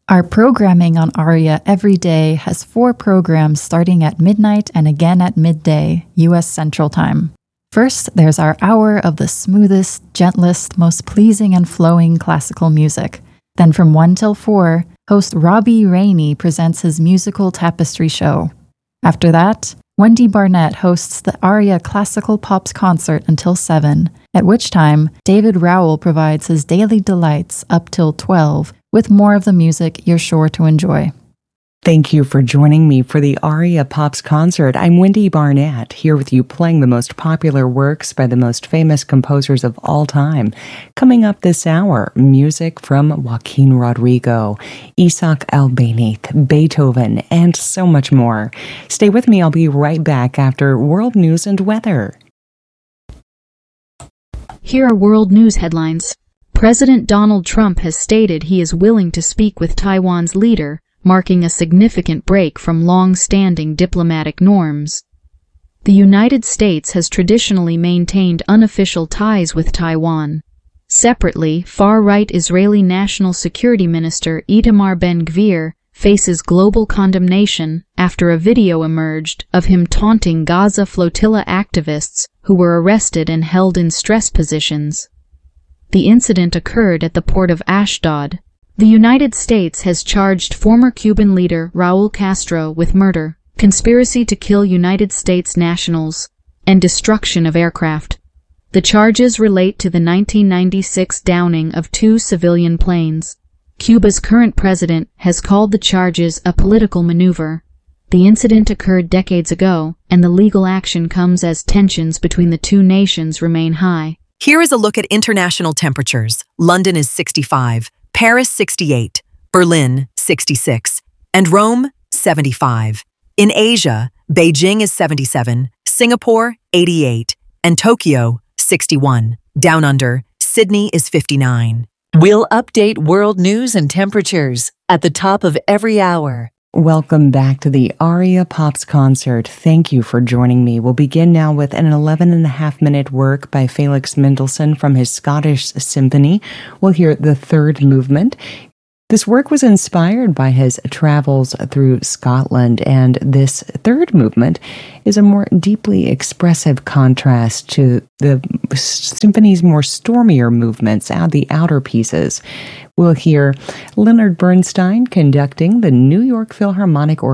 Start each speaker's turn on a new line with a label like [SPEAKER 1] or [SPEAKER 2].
[SPEAKER 1] Our programming on ARIA every day has 4 programs starting at midnight and again at midday, U.S. Central Time. First, there's our hour of the smoothest, gentlest, most pleasing and flowing classical music. Then from 1 till 4, host Robbie Rainey presents his musical tapestry show. After that, Wendy Barnett hosts the ARIA Classical Pops concert until 7, at which time David Rowell provides his daily delights up till 12, with more of the music you're sure to enjoy.
[SPEAKER 2] Thank you for joining me for the ARIA Pops concert. I'm Wendy Barnett, here with you playing the most popular works by the most famous composers of all time. Coming up this hour, music from Joaquin Rodrigo, Isaac Albéniz, Beethoven, and so much more. Stay with me. I'll be right back after world news and weather.
[SPEAKER 3] Here are world news headlines. President Donald Trump has stated he is willing to speak with Taiwan's leader, marking a significant break from long-standing diplomatic norms. The United States has traditionally maintained unofficial ties with Taiwan. Separately, far-right Israeli National Security Minister Itamar Ben-Gvir faces global condemnation after a video emerged of him taunting Gaza flotilla activists who were arrested and held in stress positions. The incident occurred at the port of Ashdod. The United States has charged former Cuban leader Raul Castro with murder, conspiracy to kill United States nationals, and destruction of aircraft. The charges relate to the 1996 downing of 2 civilian planes. Cuba's current president has called the charges a political maneuver. The incident occurred decades ago, and the legal action comes as tensions between the 2 nations remain high.
[SPEAKER 4] Here is a look at international temperatures. London is 65, Paris 68, Berlin 66, and Rome 75. In Asia, Beijing is 77, Singapore 88, and Tokyo 61. Down under, Sydney is 59.
[SPEAKER 5] We'll update world news and temperatures at the top of every hour.
[SPEAKER 2] Welcome back to the ARIA Pops concert. Thank you for joining me. We'll begin now with an 11.5-minute work by Felix Mendelssohn from his Scottish Symphony. We'll hear the 3rd movement. This work was inspired by his travels through Scotland, and this 3rd movement is a more deeply expressive contrast to the symphony's more stormier movements, the outer pieces. We'll hear Leonard Bernstein conducting the New York Philharmonic Orchestra